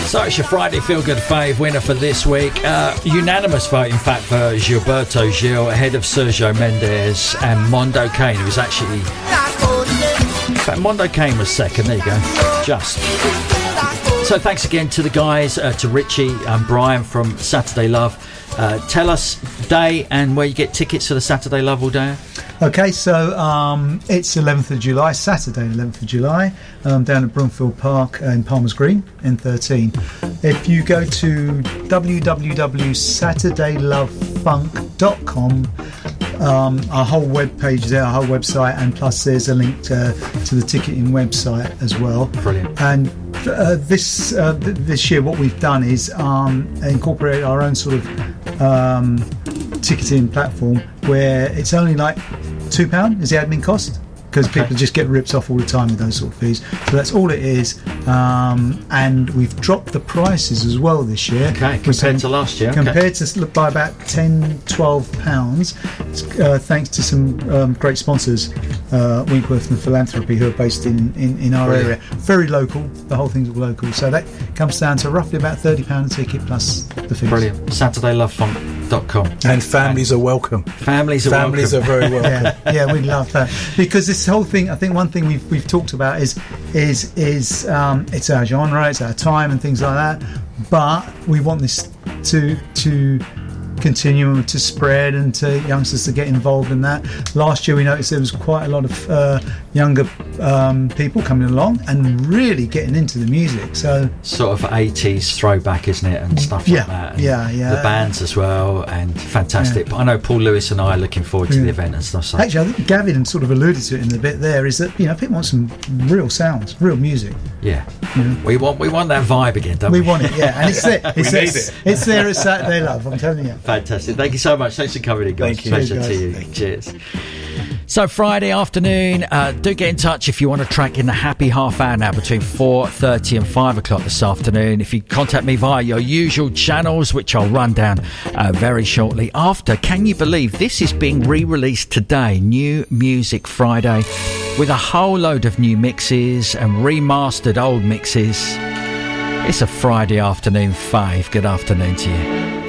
So it's your Friday Feel Good Fave winner for this week. Unanimous vote, in fact, for Gilberto Gil ahead of Sergio Mendes and Mondo Cane, who was actually... In fact, Mondo Cane was second. There you go. Just. So thanks again to the guys, to Richie and Brian from Saturday Love. Tell us day and where you get tickets for the Saturday Love all day. Okay, so it's 11th of July, Saturday 11th of July, down at Broomfield Park in Palmer's Green, N13. If you go to www.saturdaylovefunk.com, our whole web page there, our whole website, and plus there's a link to the ticketing website as well. Brilliant. And this year what we've done is incorporate our own sort of ticketing platform where it's only like £2 is the admin cost, because people just get ripped off all the time with those sort of fees. So that's all it is. And we've dropped the prices as well this year. Okay, compared to last year. Compared to by about £10-12, thanks to some great sponsors, Winkworth and Philanthropy, who are based in our area. Very local, the whole thing's all local. So that comes down to roughly about £30 a ticket plus the fees. Brilliant. SaturdayLoveFunk.com. And families are welcome. Families are very welcome. Yeah, we love that, because this whole thing, I think one thing we've talked about is it's our genre, it's our time and things like that, but we want this to continue to spread and to youngsters to get involved in that. Last year we noticed there was quite a lot of younger people coming along and really getting into the music. So sort of 80s throwback, isn't it, and stuff like that. And the bands as well, and fantastic. But I know Paul Lewis and I are looking forward to the event and stuff. So actually, I think Gavin sort of alluded to it in the bit there, is that people want some real sounds, real music. Yeah, we want that vibe again, don't we? We want it, and it's there. It's there at Saturday Love, I'm telling you. Fantastic. Thank you so much. Thanks for coming in, guys. Thank you. Pleasure to you. Cheers. So Friday afternoon, do get in touch if you want to track in the happy half hour now between 4:30 and 5 o'clock this afternoon. If you contact me via your usual channels, which I'll run down very shortly after. Can you believe this is being re-released today? New Music Friday, with a whole load of new mixes and remastered old mixes. It's a Friday afternoon fave. Good afternoon to you.